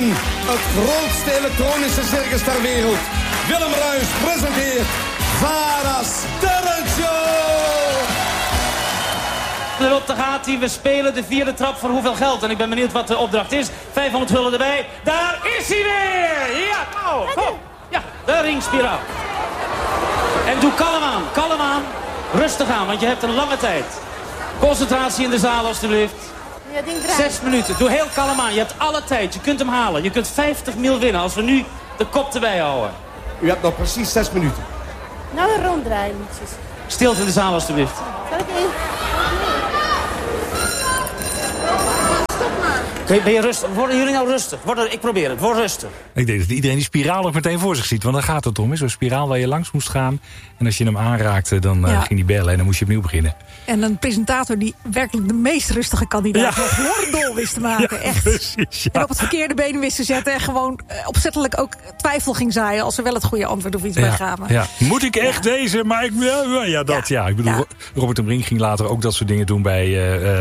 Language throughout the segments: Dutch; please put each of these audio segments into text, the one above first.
het grootste elektronische circus ter wereld. Willem Ruijs presenteert VARA Sterrenshow. Erop, daar gaat hij. We spelen de vierde trap voor hoeveel geld? En ik ben benieuwd wat de opdracht is. 500 gulden erbij. Daar is hij weer! Ja, nou, kom. Ja, de ringspiraal. En doe kalm aan. Rustig aan, want je hebt een lange tijd. Concentratie in de zaal, alstublieft. Ja, 6 minuten. Doe heel kalm aan. Je hebt alle tijd. Je kunt hem halen. Je kunt 50 mil winnen als we nu de kop erbij houden. U hebt nog precies 6 minuten. Nou, een ronddraaien liedjes. Stilte in de zaal, alstublieft. Zal ik even... Ben je rustig? Worden jullie nou rustig? Ik probeer het. Word rustig. Ik denk dat iedereen die spiraal ook meteen voor zich ziet. Want daar gaat het om. Zo'n spiraal waar je langs moest gaan. En als je hem aanraakte, dan ging die bellen. En dan moest je opnieuw beginnen. En een presentator die werkelijk de meest rustige kandidaat nog dol wist te maken. Ja, echt. Precies, ja. En op het verkeerde been wist te zetten. En gewoon opzettelijk ook twijfel ging zaaien. Als er wel het goede antwoord of iets bij gaven. Ja. Moet ik echt deze? Maar ik... Ja. Ik bedoel, Robert en Brink ging later ook dat soort dingen doen bij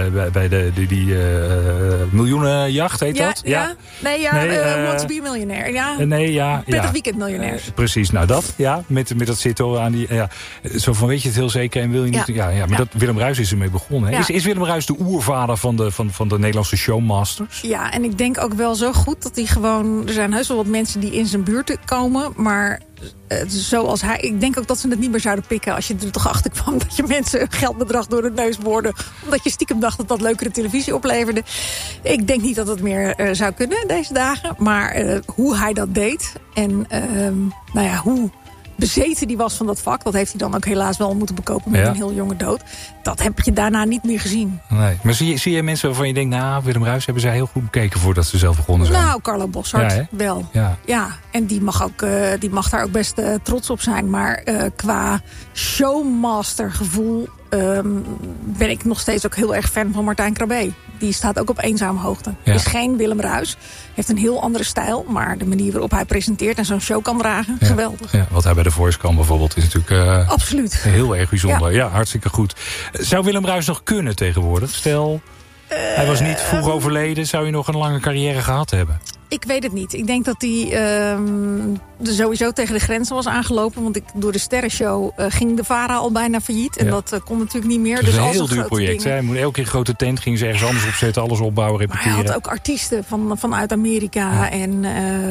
die miljoenenjacht, heet dat? Ja. Nee, Want to be a Millionaire. Ja. Prettig Weekend Miljonairs. Precies, nou dat. Ja, met dat zitten aan die... Ja. Zo van, weet je het heel zeker en wil je niet... Ja, maar dat Willem Ruijs is ermee begonnen. Hè? Ja. Is Willem Ruijs de oervader van de Nederlandse showmasters? Ja, en ik denk ook wel zo goed dat hij gewoon... Er zijn heus wel wat mensen die in zijn buurt komen, maar... zoals hij, ik denk ook dat ze het niet meer zouden pikken als je er toch achter kwam dat je mensen een geldbedrag door de neus boorde, omdat je stiekem dacht dat dat leukere televisie opleverde. Ik denk niet dat het meer zou kunnen deze dagen, maar hoe hij dat deed en hoe bezeten die was van dat vak, dat heeft hij dan ook helaas wel moeten bekopen met een heel jonge dood. Dat heb je daarna niet meer gezien. Nee. Maar zie je mensen waarvan je denkt, nou, Willem Ruijs hebben zij heel goed bekeken voordat ze zelf begonnen zijn? Nou, Carlo Boszhard wel. Ja, en die mag daar ook best trots op zijn. Maar qua showmaster gevoel ben ik nog steeds ook heel erg fan van Martijn Krabbe. Die staat ook op eenzame hoogte. Ja. Is geen Willem Ruijs. Heeft een heel andere stijl. Maar de manier waarop hij presenteert en zo'n show kan dragen, geweldig. Ja, wat hij bij The Voice kan bijvoorbeeld is natuurlijk absoluut heel erg bijzonder. Ja, hartstikke goed. Zou Willem Ruijs nog kunnen tegenwoordig? Stel, hij was niet vroeg overleden. Zou hij nog een lange carrière gehad hebben? Ik weet het niet. Ik denk dat hij sowieso tegen de grenzen was aangelopen. Want door de Sterrenshow ging de VARA al bijna failliet. En dat kon natuurlijk niet meer. Het is een heel duur project. Hij moet elke keer een grote tent, ging ze ergens anders opzetten. Alles opbouwen, repeteren. Maar hij had ook artiesten vanuit Amerika. Ja. En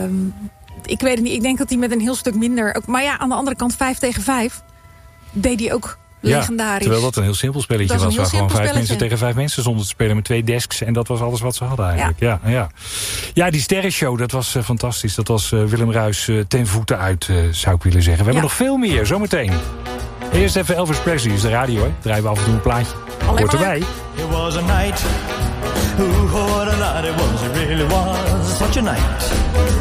ik weet het niet. Ik denk dat hij met een heel stuk minder... Maar ja, aan de andere kant 5 tegen 5 deed hij ook... legendarisch. Terwijl dat een heel simpel spelletje was. Waar gewoon 5 mensen tegen 5 mensen stonden te spelen met 2 desks. En dat was alles wat ze hadden eigenlijk. Ja, die Sterrenshow, dat was fantastisch. Dat was Willem Ruijs ten voeten uit, zou ik willen zeggen. We hebben nog veel meer, zometeen. Eerst even Elvis Presley, is de radio, hè. Draaien we af en toe een plaatje. Hoort erbij. It was a night. Ooh, what a night it was. It really was such a night.